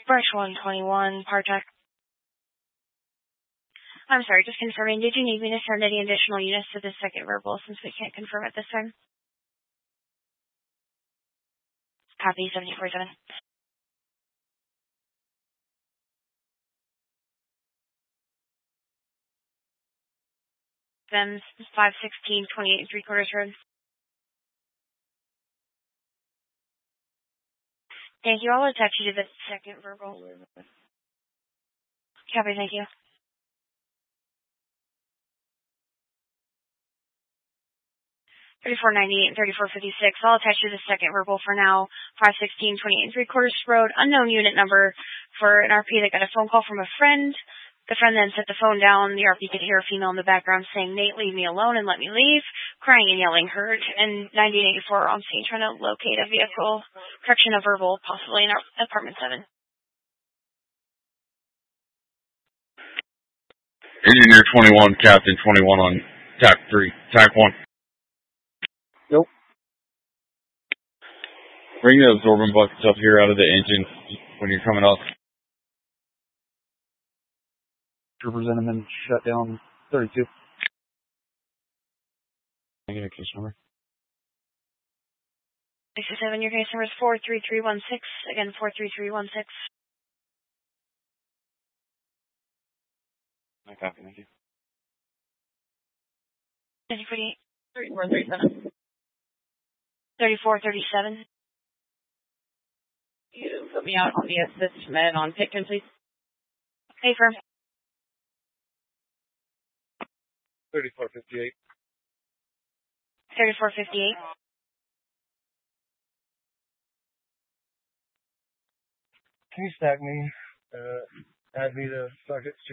Brush 121, Partech. I'm sorry, just confirming, did you need me to send any additional units to the second verbal since we can't confirm at this time? Copy 747. Then 516, 28 3/4 road. Thank you. I'll attach you to the second verbal. Copy, thank you. 3498 and 3456. I'll attach you to the second verbal for now. 516, 28 3/4 road. Unknown unit number for an RP that got a phone call from a friend. The friend then set the phone down. The RP could hear a female in the background saying, "Nate, leave me alone and let me leave." Crying and yelling heard. And 1984 on scene trying to locate a vehicle. Correction of verbal, possibly in apartment 7. Engineer 21, Captain 21 on TAC 3. TAC 1. Nope. Bring the absorbent buckets up here out of the engine when you're coming up. Representative shut down 32. I get a case number. 67, your case number is 43316. Again, 43316. I copy, thank you. 3438. 3437. 3437. You put me out on the assist med on Pitkin, please. Hey, firm. 3458. 3458. Can you stack me? Add me to Sergeant